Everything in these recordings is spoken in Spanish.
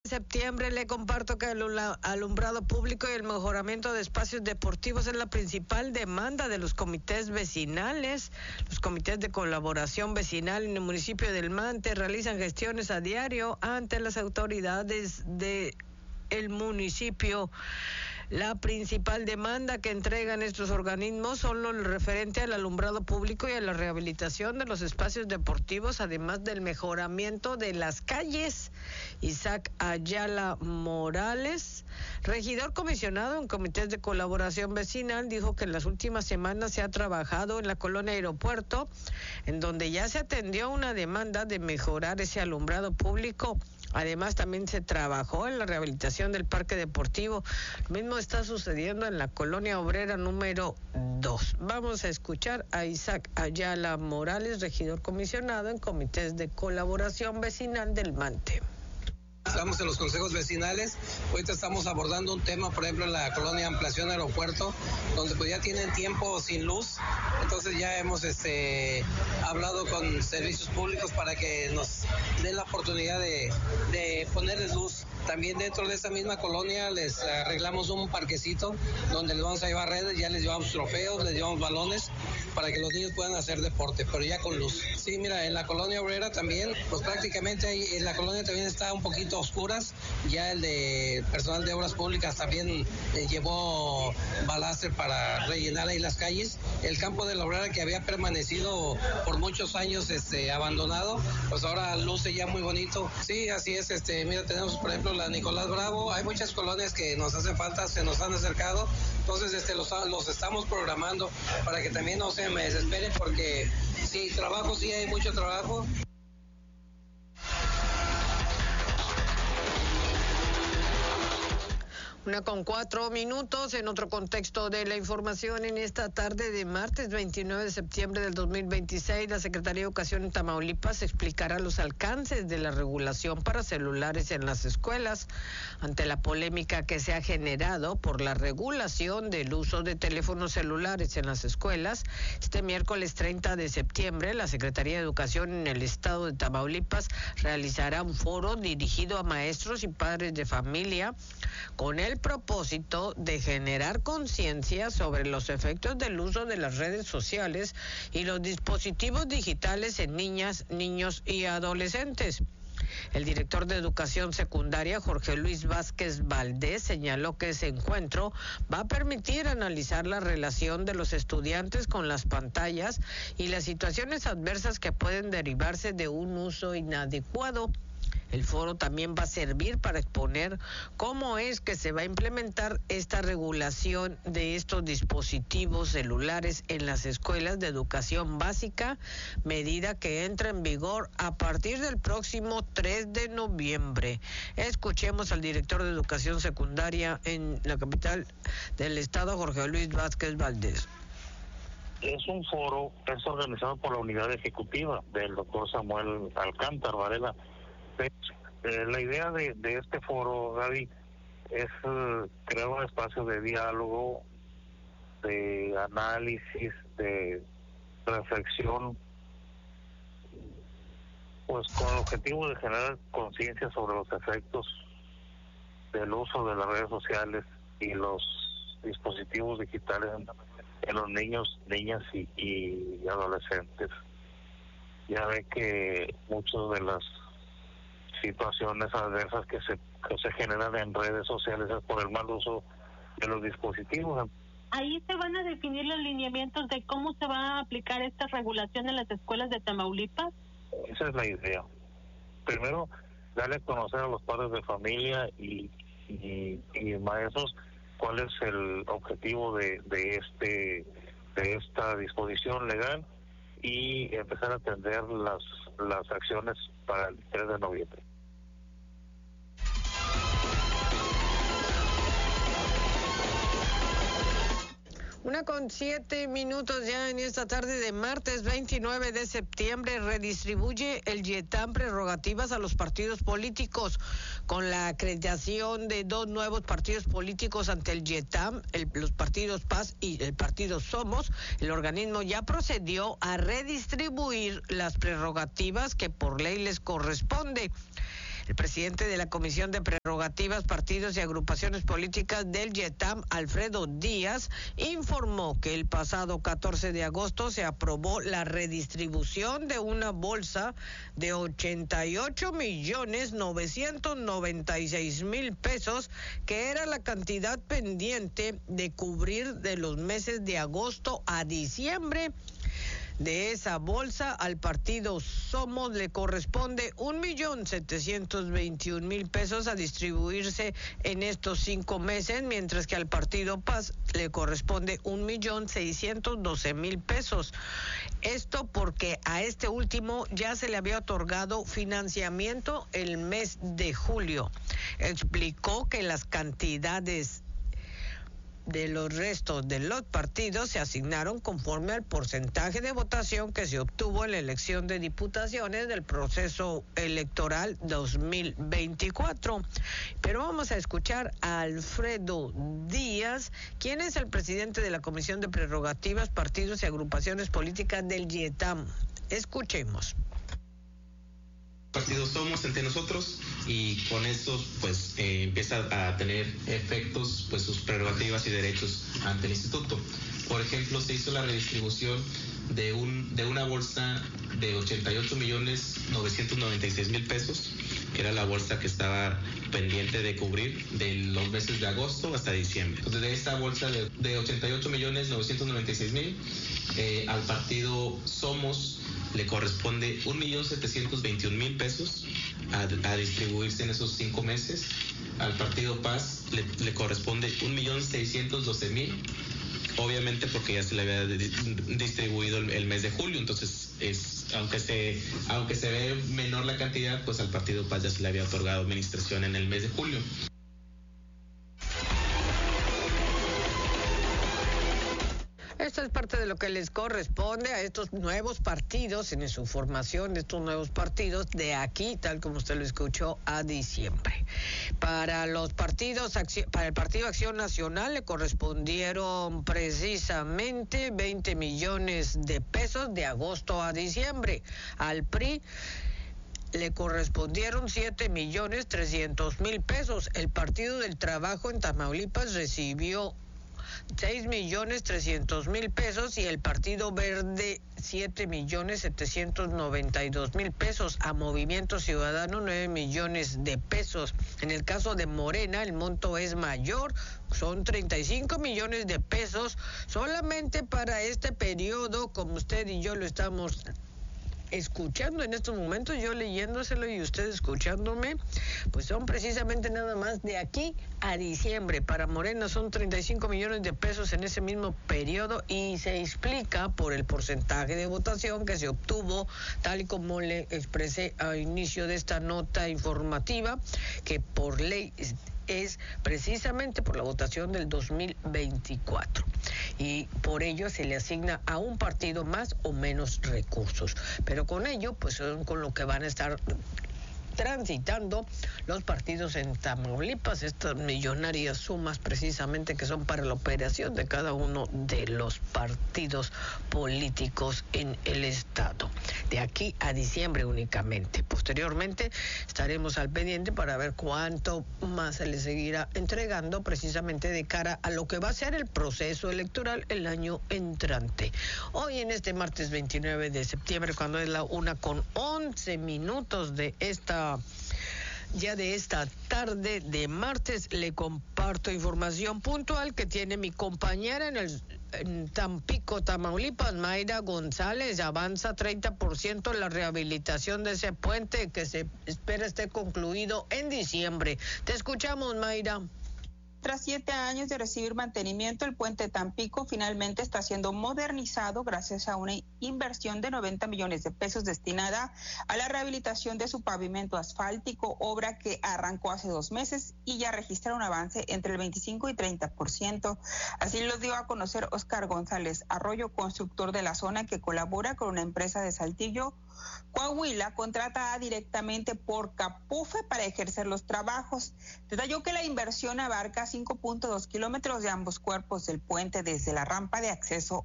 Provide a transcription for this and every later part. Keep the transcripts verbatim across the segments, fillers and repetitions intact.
septiembre le comparto que el alumbrado público y el mejoramiento de espacios deportivos es la principal demanda de los comités vecinales. Los comités de colaboración vecinal en el municipio del Mante realizan gestiones a diario ante las autoridades de el municipio. La principal demanda que entregan estos organismos son lo referente al alumbrado público y a la rehabilitación de los espacios deportivos, además del mejoramiento de las calles. Isaac Ayala Morales, regidor comisionado en comités de colaboración vecinal, dijo que en las últimas semanas se ha trabajado en la colonia Aeropuerto, en donde ya se atendió una demanda de mejorar ese alumbrado público. Además, también se trabajó en la rehabilitación del parque deportivo. Lo mismo está sucediendo en la colonia obrera número dos. Vamos a escuchar a Isaac Ayala Morales, regidor comisionado en comités de colaboración vecinal del Mante. Estamos en los consejos vecinales. Ahorita estamos abordando un tema, por ejemplo, en la colonia Ampliación Aeropuerto, donde pues ya tienen tiempo sin luz. Entonces ya hemos este, hablado con servicios públicos para que nos den la oportunidad de, de ponerles luz. También dentro de esa misma colonia les arreglamos un parquecito donde les vamos a llevar redes, ya les llevamos trofeos, les llevamos balones para que los niños puedan hacer deporte, pero ya con luz. Sí, mira, en la colonia obrera también, pues prácticamente ahí, en la colonia también está un poquito oscuras. Ya el de personal de obras públicas también eh, llevó balastre para rellenar ahí las calles. El campo de la obrera, que había permanecido por muchos años este, abandonado, pues ahora luce ya muy bonito. Sí, así es. Este, mira, tenemos por ejemplo la Nicolás Bravo. Hay muchas colonias que nos hacen falta, se nos han acercado. Entonces este, los, los estamos programando para que también no se me desesperen, porque sí, trabajo, sí hay mucho trabajo. Una con cuatro minutos. En otro contexto de la información, en esta tarde de martes veintinueve de septiembre del dos mil veintiséis, la Secretaría de Educación en Tamaulipas explicará los alcances de la regulación para celulares en las escuelas ante la polémica que se ha generado por la regulación del uso de teléfonos celulares en las escuelas. Este miércoles treinta de septiembre, la Secretaría de Educación en el estado de Tamaulipas realizará un foro dirigido a maestros y padres de familia con el propósito de generar conciencia sobre los efectos del uso de las redes sociales y los dispositivos digitales en niñas, niños y adolescentes. El director de Educación Secundaria, Jorge Luis Vázquez Valdés, señaló que ese encuentro va a permitir analizar la relación de los estudiantes con las pantallas y las situaciones adversas que pueden derivarse de un uso inadecuado. El foro también va a servir para exponer cómo es que se va a implementar esta regulación de estos dispositivos celulares en las escuelas de educación básica, medida que entra en vigor a partir del próximo tres de noviembre. Escuchemos al director de Educación Secundaria en la capital del estado, Jorge Luis Vázquez Valdés. Es un foro, es organizado por la unidad ejecutiva del doctor Samuel Alcántar Varela. Eh, la idea de, de este foro, Gaby, es uh, crear un espacio de diálogo, de análisis, de reflexión, pues con el objetivo de generar conciencia sobre los efectos del uso de las redes sociales y los dispositivos digitales en, en los niños, niñas y, y adolescentes. Ya ve que muchas de las situaciones adversas que se que se generan en redes sociales es por el mal uso de los dispositivos. Ahí se van a definir los lineamientos de cómo se va a aplicar esta regulación en las escuelas de Tamaulipas. Esa es la idea. Primero, darle a conocer a los padres de familia y, y, y maestros cuál es el objetivo de, de este de esta disposición legal y empezar a atender las las acciones para el tres de noviembre. Una con siete minutos ya en esta tarde de martes veintinueve de septiembre. Redistribuye el YETAM prerrogativas a los partidos políticos. Con la creación de dos nuevos partidos políticos ante el YETAM, el, los partidos Paz y el partido Somos, el organismo ya procedió a redistribuir las prerrogativas que por ley les corresponde. El presidente de la Comisión de Prerrogativas, Partidos y Agrupaciones Políticas del YETAM, Alfredo Díaz, informó que el pasado catorce de agosto se aprobó la redistribución de una bolsa de ochenta y ocho millones novecientos noventa y seis mil pesos, que era la cantidad pendiente de cubrir de los meses de agosto a diciembre. De esa bolsa, al partido Somos le corresponde un millón setecientos veintiún mil pesos a distribuirse en estos cinco meses, mientras que al partido Paz le corresponde un millón seiscientos doce mil pesos. Esto porque a este último ya se le había otorgado financiamiento el mes de julio. Explicó que las cantidades de los restos de los partidos se asignaron conforme al porcentaje de votación que se obtuvo en la elección de diputaciones del proceso electoral dos mil veinticuatro. Pero vamos a escuchar a Alfredo Díaz, quien es el presidente de la Comisión de Prerrogativas, Partidos y Agrupaciones Políticas del YETAM. Escuchemos. Partidos Somos entre nosotros, y con esto pues eh, empieza a tener efectos pues sus prerrogativas y derechos ante el instituto. Por ejemplo, se hizo la redistribución de un de una bolsa de ochenta y ocho millones novecientos noventa y seis mil pesos, que era la bolsa que estaba pendiente de cubrir de los meses de agosto hasta diciembre. Entonces, de esta bolsa de, de ochenta y ocho millones novecientos noventa y seis mil, eh, al partido Somos le corresponde un millón setecientos veintiún mil pesos a, a distribuirse en esos cinco meses. Al partido Paz le, le corresponde un millón seiscientos doce mil, obviamente porque ya se le había distribuido el, el mes de julio. Entonces, es aunque se aunque se ve menor la cantidad, pues al partido Paz ya se le había otorgado administración en el mes de julio. Esto es parte de lo que les corresponde a estos nuevos partidos en su formación, de estos nuevos partidos de aquí, tal como usted lo escuchó, a diciembre. Para los partidos, para el Partido Acción Nacional le correspondieron precisamente veinte millones de pesos de agosto a diciembre. Al P R I le correspondieron siete millones trescientos mil pesos. El Partido del Trabajo en Tamaulipas recibió seis millones trescientos mil pesos y el Partido Verde siete millones setecientos noventa y dos mil pesos. A Movimiento Ciudadano nueve millones de pesos. En el caso de Morena el monto es mayor, son treinta y cinco millones de pesos solamente para este periodo, como usted y yo lo estamos escuchando en estos momentos, yo leyéndoselo y usted escuchándome, pues son precisamente nada más de aquí a diciembre. Para Morena son treinta y cinco millones de pesos en ese mismo periodo, y se explica por el porcentaje de votación que se obtuvo, tal y como le expresé al inicio de esta nota informativa, que por ley es precisamente por la votación del dos mil veinticuatro, y por ello se le asigna a un partido más o menos recursos, pero con ello pues son con lo que van a estar transitando los partidos en Tamaulipas, estas millonarias sumas precisamente que son para la operación de cada uno de los partidos políticos en el estado, de aquí a diciembre únicamente. Posteriormente estaremos al pendiente para ver cuánto más se le seguirá entregando precisamente de cara a lo que va a ser el proceso electoral el año entrante. Hoy, en este martes veintinueve de septiembre, cuando es la una con once minutos de esta ya de esta tarde de martes, le comparto información puntual que tiene mi compañera en el en Tampico, Tamaulipas. Mayra González. Avanza treinta por ciento la rehabilitación de ese puente, que se espera esté concluido en diciembre. Te escuchamos, Mayra. Tras siete años de recibir mantenimiento, el puente Tampico finalmente está siendo modernizado gracias a una inversión de noventa millones de pesos destinada a la rehabilitación de su pavimento asfáltico, obra que arrancó hace dos meses y ya registra un avance entre el veinticinco y treinta por ciento. Así lo dio a conocer Oscar González Arroyo, constructor de la zona, que colabora con una empresa de Saltillo, Coahuila, contratada directamente por Capufe para ejercer los trabajos. Detalló que la inversión abarca cinco punto dos kilómetros de ambos cuerpos del puente, desde la rampa de acceso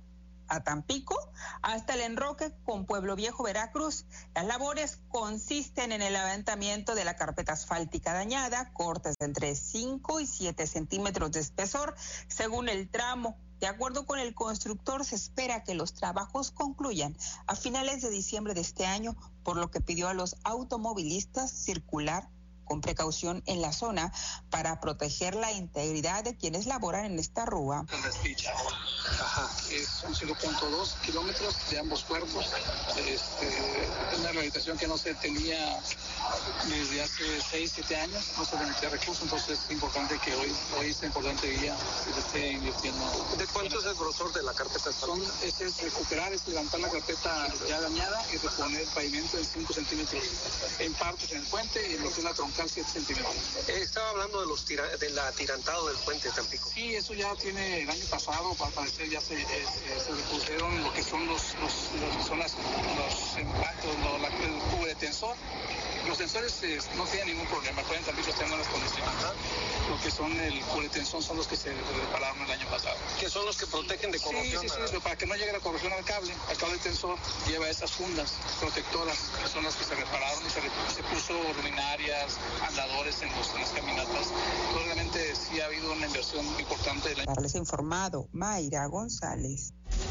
a Tampico, hasta el enroque con Pueblo Viejo, Veracruz. Las labores consisten en el levantamiento de la carpeta asfáltica dañada, cortes de entre cinco y siete centímetros de espesor, según el tramo. De acuerdo con el constructor, se espera que los trabajos concluyan a finales de diciembre de este año, por lo que pidió a los automovilistas circular con precaución en la zona para proteger la integridad de quienes laboran en esta rúa. Ajá, es un cinco punto dos kilómetros de ambos cuerpos. Este, una rehabilitación que no se tenía desde hace seis, siete años, no se tenía recursos, entonces es importante que hoy, hoy esta importante día se esté invirtiendo. ¿De cuánto es el grosor de la carpeta? Son, es, es recuperar, es levantar la carpeta ya dañada y reponer el pavimento en cinco centímetros en partes en el puente y en lo que es la troncal siete centímetros. Eh, estaba hablando de los tira, del atirantado del puente de Tampico. Sí, eso ya tiene el año pasado, para parecer ya se, eh, se repusieron lo que son los, los, los, son las, los impactos, lo, la, el cubo de tensor. Los sensores eh, no tienen ningún problema, pueden también tener buenas condiciones. ¿No? Lo que son el cubo de tensor son los que se repararon el año pasado. Que son los que protegen de corrosión. Sí, sí, sí, para que no llegue la corrosión al cable, el cable de tensor lleva esas fundas protectoras, que son las que se repararon y se, se puso luminarias, andadores en, los, en las caminatas. Entonces, realmente sí ha habido una inversión importante. De la... Darles informado, Mayra González.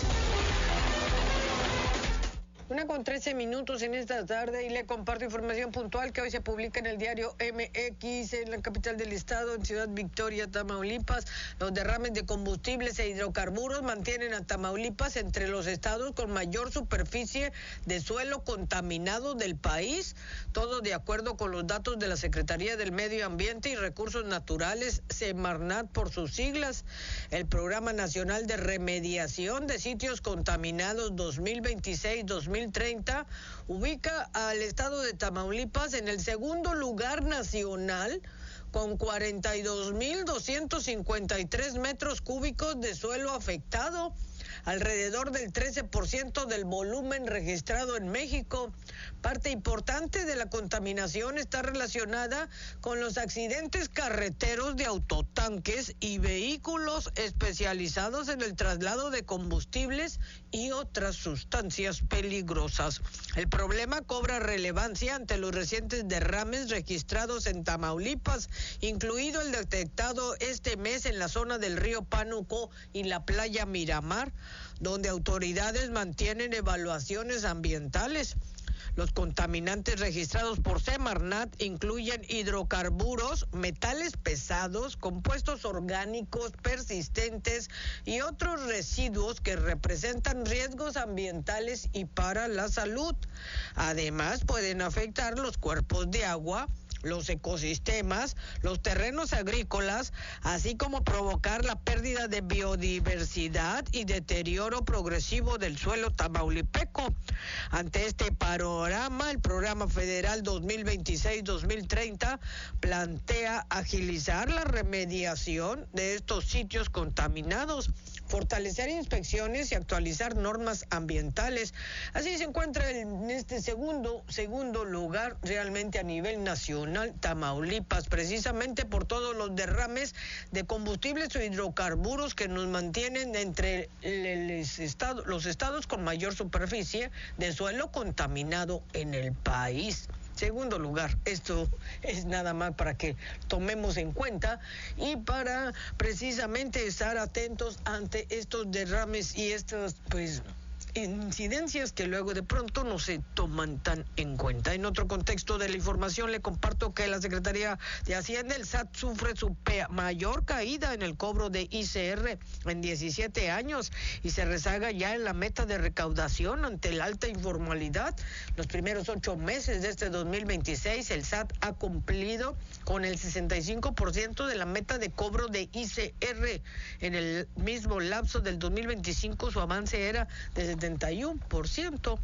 Una con trece minutos en esta tarde y le comparto información puntual que hoy se publica en el diario M X en la capital del estado, en Ciudad Victoria, Tamaulipas. Los derrames de combustibles e hidrocarburos mantienen a Tamaulipas entre los estados con mayor superficie de suelo contaminado del país, todo de acuerdo con los datos de la Secretaría del Medio Ambiente y Recursos Naturales, Semarnat por sus siglas. El Programa Nacional de Remediación de Sitios Contaminados dos mil veintiséis dos mil treinta ubica al estado de Tamaulipas en el segundo lugar nacional con cuarenta y dos mil doscientos cincuenta y tres metros cúbicos de suelo afectado, alrededor del trece por ciento del volumen registrado en México. Parte importante de la contaminación está relacionada con los accidentes carreteros de autotanques y vehículos especializados en el traslado de combustibles y otras sustancias peligrosas. El problema cobra relevancia ante los recientes derrames registrados en Tamaulipas, incluido el detectado este mes en la zona del río Pánuco y la playa Miramar, donde autoridades mantienen evaluaciones ambientales. Los contaminantes registrados por Semarnat incluyen hidrocarburos, metales pesados, compuestos orgánicos persistentes y otros residuos que representan riesgos ambientales y para la salud. Además, pueden afectar los cuerpos de agua, los ecosistemas, los terrenos agrícolas, así como provocar la pérdida de biodiversidad y deterioro progresivo del suelo tamaulipeco. Ante este panorama, el Programa Federal dos mil veintiséis dos mil treinta plantea agilizar la remediación de estos sitios contaminados, fortalecer inspecciones y actualizar normas ambientales. Así se encuentra en este segundo, segundo lugar realmente a nivel nacional Tamaulipas, precisamente por todos los derrames de combustibles o hidrocarburos que nos mantienen entre los estados, los estados con mayor superficie de suelo contaminado en el país. Segundo lugar, esto es nada más para que tomemos en cuenta y para precisamente estar atentos ante estos derrames y estas, pues, incidencias que luego de pronto no se toman tan en cuenta. En otro contexto de la información le comparto que la Secretaría de Hacienda, el S A T, sufre su mayor caída en el cobro de I C R en diecisiete años y se rezaga ya en la meta de recaudación ante la alta informalidad. Los primeros ocho meses de este dos mil veintiséis, el S A T ha cumplido con el sesenta y cinco por ciento de la meta de cobro de I C R. En el mismo lapso del dos mil veinticinco, su avance era de setenta y uno por ciento.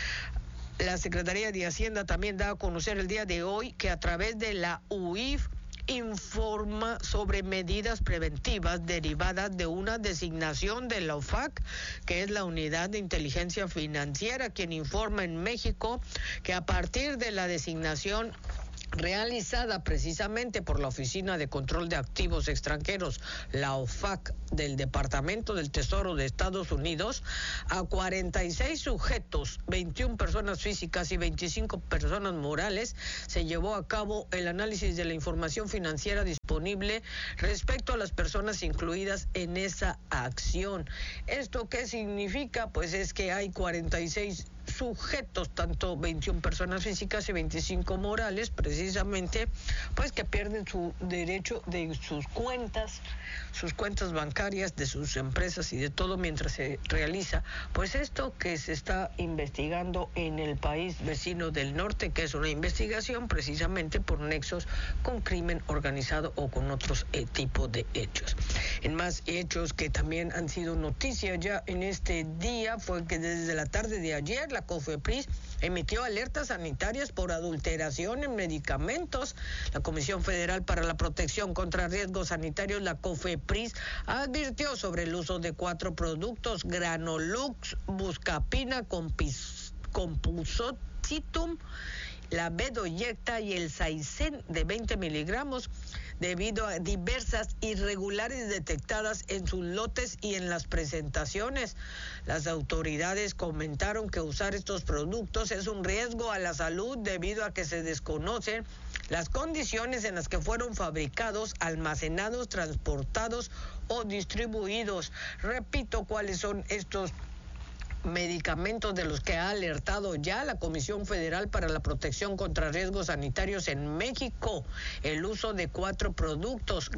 La Secretaría de Hacienda también da a conocer el día de hoy que a través de la U I F informa sobre medidas preventivas derivadas de una designación de la U F A C, que es la Unidad de Inteligencia Financiera, quien informa en México que a partir de la designación realizada precisamente por la Oficina de Control de Activos Extranjeros, la O F A C, del Departamento del Tesoro de Estados Unidos, a cuarenta y seis sujetos, veintiuna personas físicas y veinticinco personas morales, se llevó a cabo el análisis de la información financiera disponible respecto a las personas incluidas en esa acción. ¿Esto qué significa? Pues es que hay cuarenta y seis sujetos, tanto veintiuna personas físicas y veinticinco morales, precisamente, pues que pierden su derecho de sus cuentas, sus cuentas bancarias, de sus empresas y de todo mientras se realiza, pues esto que se está investigando en el país vecino del norte, que es una investigación precisamente por nexos con crimen organizado o con otros eh, tipos de hechos. En más hechos que también han sido noticia ya en este día, fue que desde la tarde de ayer la COFEPRIS emitió alertas sanitarias por adulteración en medicamentos. La Comisión Federal para la Protección contra Riesgos Sanitarios, la COFEPRIS, advirtió sobre el uso de cuatro productos: Granolux, Buscapina, Compusotitum, la Bedoyecta y el Saicen de veinte miligramos, debido a diversas irregularidades detectadas en sus lotes y en las presentaciones. Las autoridades comentaron que usar estos productos es un riesgo a la salud debido a que se desconocen las condiciones en las que fueron fabricados, almacenados, transportados o distribuidos. Repito cuáles son estos medicamentos de los que ha alertado ya la Comisión Federal para la Protección contra Riesgos Sanitarios en México: el uso de cuatro productos: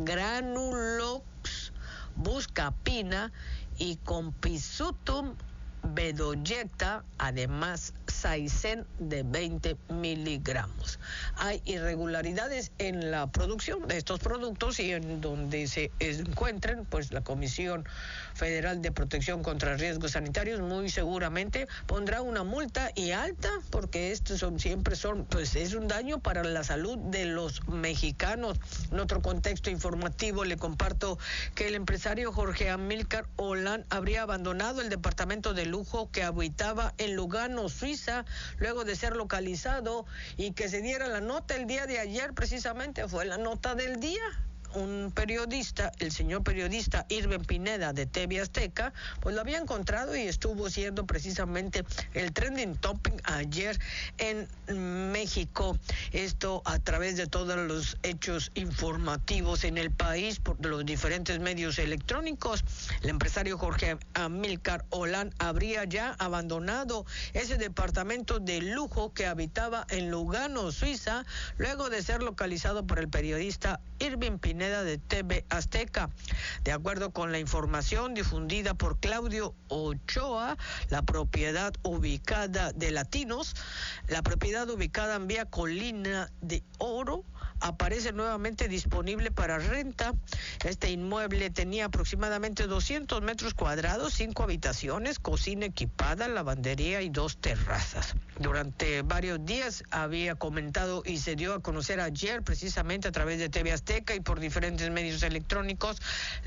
Granulox, Buscapina y Compusotium, Bedoyecta, además Saicen de veinte miligramos. Hay irregularidades en la producción de estos productos y en donde se encuentren, pues la Comisión Federal de Protección contra Riesgos Sanitarios muy seguramente pondrá una multa, y alta, porque estos son siempre son, pues es un daño para la salud de los mexicanos. En otro contexto informativo le comparto que el empresario Jorge Amílcar Olán habría abandonado el departamento de lujo que habitaba en Lugano, Suiza, luego de ser localizado, y que se diera la nota el día de ayer, precisamente fue la nota del día. Un periodista, el señor periodista Irving Pineda de T V Azteca, pues lo había encontrado y estuvo siendo precisamente el trending topic ayer en México. Esto a través de todos los hechos informativos en el país por los diferentes medios electrónicos. El empresario Jorge Amílcar Olán habría ya abandonado ese departamento de lujo que habitaba en Lugano, Suiza, luego de ser localizado por el periodista Irving Pineda de T V Azteca. De acuerdo con la información difundida por Claudio Ochoa, la propiedad ubicada de Latinos, la propiedad ubicada en Vía Colina de Oro, aparece nuevamente disponible para renta. Este inmueble tenía aproximadamente doscientos metros cuadrados, cinco habitaciones, cocina equipada, lavandería y dos terrazas. Durante varios días había comentado y se dio a conocer ayer precisamente a través de T V Azteca y por diferentes medios electrónicos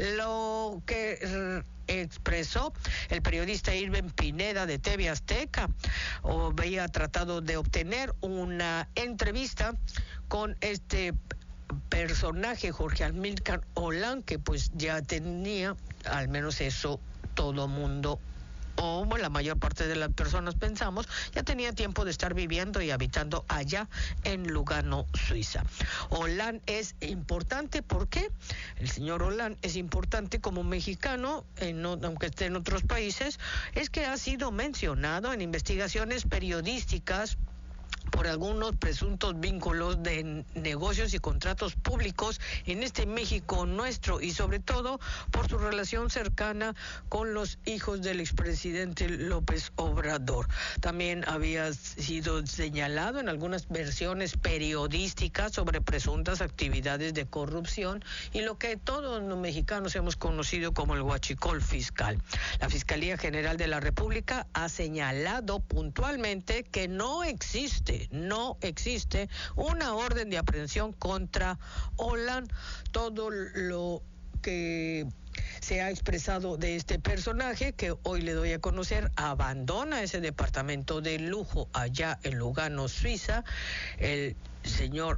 lo que expresó el periodista Irving Pineda de T V Azteca. O había tratado de obtener una entrevista con este personaje Jorge Amílcar Olán, que pues ya tenía, al menos eso todo mundo, o la mayor parte de las personas pensamos, ya tenía tiempo de estar viviendo y habitando allá en Lugano, Suiza. Olán es importante, ¿por qué? El señor Olán es importante como mexicano, en, aunque esté en otros países, es que ha sido mencionado en investigaciones periodísticas por algunos presuntos vínculos de negocios y contratos públicos en este México nuestro, y sobre todo por su relación cercana con los hijos del expresidente López Obrador. También había sido señalado en algunas versiones periodísticas sobre presuntas actividades de corrupción y lo que todos los mexicanos hemos conocido como el huachicol fiscal. La Fiscalía General de la República ha señalado puntualmente que no existe no existe una orden de aprehensión contra Olán. Todo lo que se ha expresado de este personaje, que hoy le doy a conocer, abandona ese departamento de lujo allá en Lugano, Suiza. El señor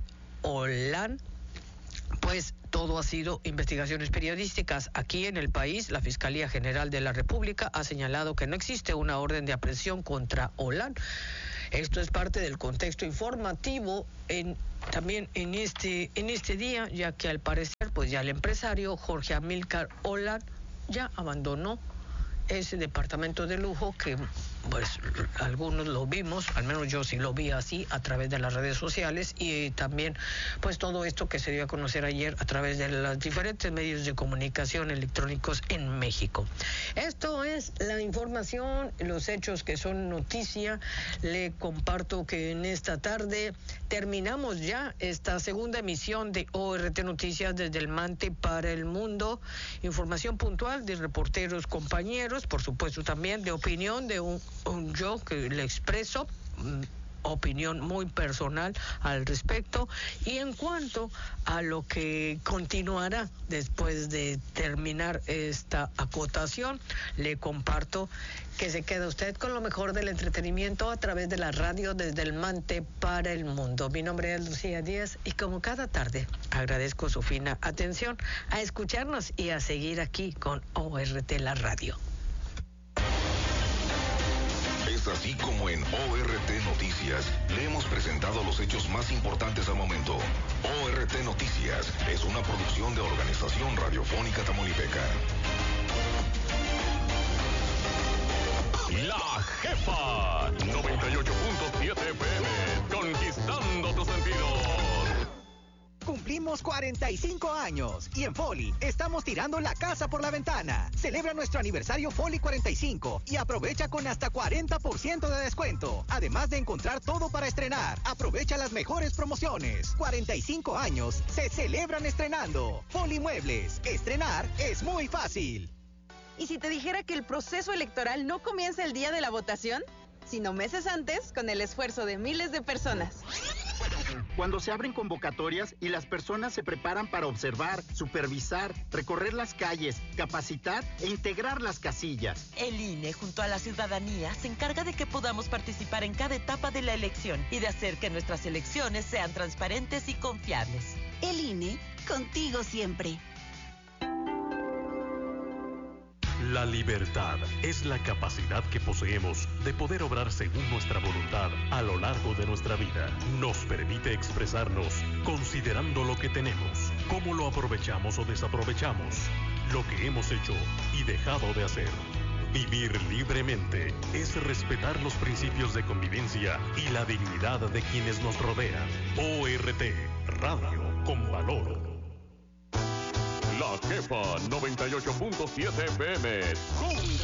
Olan, pues todo ha sido investigaciones periodísticas. Aquí en el país, la Fiscalía General de la República ha señalado que no existe una orden de aprehensión contra Olan. Esto es parte del contexto informativo en, también en este, en este día, ya que al parecer, pues ya el empresario Jorge Amílcar Olan ya abandonó ese departamento de lujo que pues algunos lo vimos, al menos yo sí lo vi así a través de las redes sociales, y también pues todo esto que se dio a conocer ayer a través de los diferentes medios de comunicación electrónicos en México. Esto es la información, los hechos que son noticia. Le comparto que en esta tarde terminamos ya esta segunda emisión de O R T Noticias desde el Mante para el Mundo. Información puntual de reporteros compañeros, por supuesto también de opinión de un, un yo que le expreso opinión muy personal al respecto. Y en cuanto a lo que continuará después de terminar esta acotación, le comparto que se queda usted con lo mejor del entretenimiento a través de la radio desde el Mante para el Mundo. Mi nombre es Lucía Díaz y como cada tarde agradezco su fina atención a escucharnos y a seguir aquí con O R T La Radio. Es así como en O R T Noticias le hemos presentado los hechos más importantes al momento. O R T Noticias es una producción de Organización Radiofónica Tamaulipeca. La Jefa, noventa y ocho punto siete F M, conquistando tus sentidos. Cumplimos cuarenta y cinco años y en Foli estamos tirando la casa por la ventana. Celebra nuestro aniversario Foli cuarenta y cinco y aprovecha con hasta cuarenta por ciento de descuento. Además de encontrar todo para estrenar, aprovecha las mejores promociones. cuarenta y cinco años se celebran estrenando. Foli Muebles, estrenar es muy fácil. ¿Y si te dijera que el proceso electoral no comienza el día de la votación, sino meses antes con el esfuerzo de miles de personas? Cuando se abren convocatorias y las personas se preparan para observar, supervisar, recorrer las calles, capacitar e integrar las casillas. El I N E junto a la ciudadanía se encarga de que podamos participar en cada etapa de la elección y de hacer que nuestras elecciones sean transparentes y confiables. El I N E, contigo siempre. La libertad es la capacidad que poseemos de poder obrar según nuestra voluntad a lo largo de nuestra vida. Nos permite expresarnos considerando lo que tenemos, cómo lo aprovechamos o desaprovechamos, lo que hemos hecho y dejado de hacer. Vivir libremente es respetar los principios de convivencia y la dignidad de quienes nos rodean. O R T, Radio con Valor. La Jefa, noventa y ocho punto siete F M.